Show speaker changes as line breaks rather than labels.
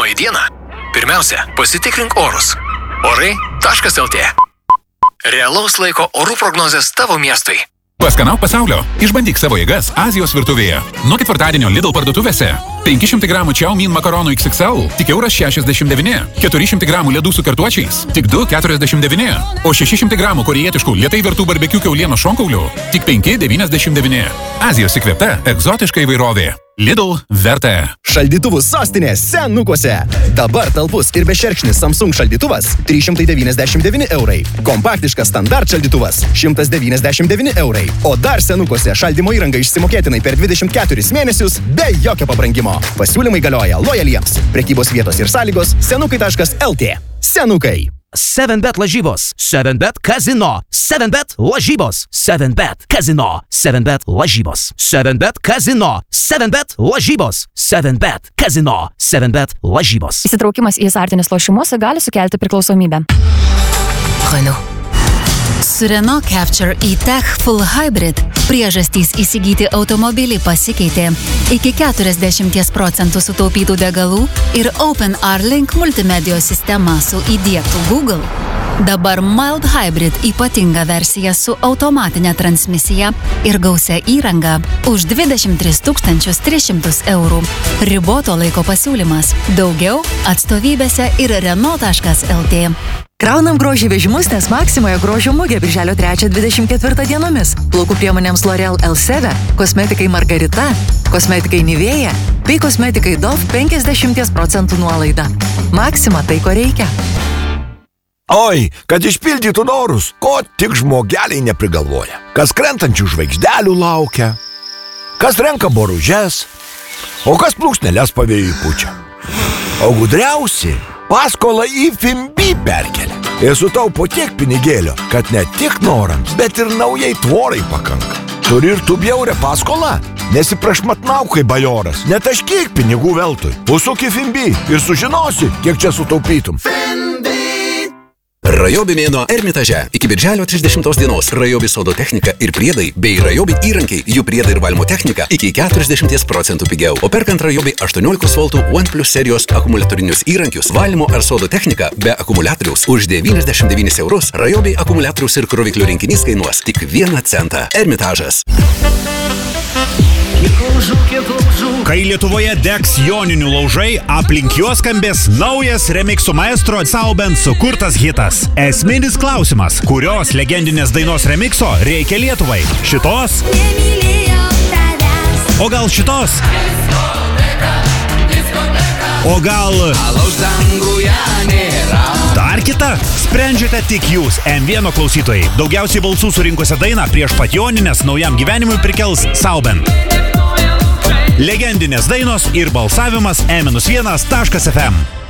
Planuoji dieną? Pirmiausia, pasitikrink orus. Orai.lt. Realaus laiko orų prognozės tavo miestui.
Paskanauk pasaulio. Išbandyk savo jėgas Azijos virtuvėje. Nuo ketvirtadienio Lidl parduotuvėse. 500 gramų Chow Mein makaronų XXL tik €69. 400 gramų ledų su kartuočiais tik €2,49. O 600 gramų korėjietiškų lėtai virtų barbekių kiaulienos šonkaulių tik €5,99. Azijos įkvėpta egzotiška įvairovė. Lidl verta.
Šaldytuvų sostinė Senukuose. Dabar talpus ir bešerkšnis Samsung šaldytuvas €399. Kompaktiškas standart šaldytuvas €199. O dar Senukuose šaldymo įranga išsimokėtinai per 24 mėnesius be jokio pabrangimo. Pasiūlymai galioja lojaliems. Prekybos vietos ir sąlygos senukai.lt. Senukai.
7bet lažybos, 7bet kazino, 7bet lažybos, 7bet kazino, 7bet lažybos, 7bet kazino, 7bet lažybos, 7bet kazino, 7bet lažybos.
Įsitraukimas į azartinius lošimus gali sukelti priklausomybę.
Renault. Su Renault Capture e-Tech Full Hybrid priežastys įsigyti automobilį pasikeitė. Iki 40% sutaupytų degalų ir OpenR Link multimedijos sistema su įdiegtų Google. Dabar Mild Hybrid ypatinga versija su automatinė transmisija ir gausia įranga už 23 300 €. Riboto laiko pasiūlymas. Daugiau atstovybėse ir Renault.lt.
Kraunam grožį vežimus, nes Maksimoje grožio mugė birželio 3-24 dienomis. Plaukų priemonėms L'Oreal Elseve, kosmetikai Margarita, kosmetikai Nivea bei kosmetikai Dove 50% nuolaida. Maksima tai, ko reikia.
Oi, kad išpildytų norus, ko tik žmogeliai neprigalvoja. Kas krentančių žvaigždelių laukia, kas renka boružes, o kas plūksneles pavėjui pučia. O gudriausi paskolą į Fimbi perkelia. Ir sutaupo tiek pinigėlio, kad ne tik norams, bet ir naujai tvorai pakanka. Turi ir tu bjaurę paskolą? Nesiprašmatnauk kaip bajoras, netaškyk pinigų veltui. Užsuk į Fimbi ir sužinosi, kiek čia sutaupytum.
Rajobi mėnuo Ermitaže. Iki birželio 30 dienos Rajobi sodo technika ir priedai bei Rajobi įrankiai, jų priedai ir valymo technika iki 40% pigiau. O perkant Rajobi 18 voltų OnePlus serijos akumuliatorinius įrankius, valymo ar sodo technika be akumuliatoriaus už 99 €, Rajobi akumuliatorius ir kroviklių rinkinys kainuos tik 1 centą. Ermitažas.
Kai Lietuvoje degs joninių laužai, aplink juos skambės naujas remixų maestro Sauben sukurtas hitas. Esminis klausimas, kurios legendinės dainos remixo reikia Lietuvai? Šitos? O gal šitos? O gal... Dar kita? Sprendžiate tik jūs, M1 klausytojai. Daugiausiai balsų surinkusią dainą prieš pat joninės naujam gyvenimui prikels Sauben. Legendinės dainos ir balsavimas e-1.fm.